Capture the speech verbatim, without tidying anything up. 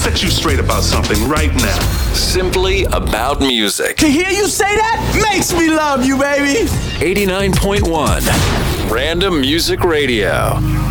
set you straight about something right now. Simply About Music. To hear you say that makes me love you, baby. eighty-nine point one Random Music Radio.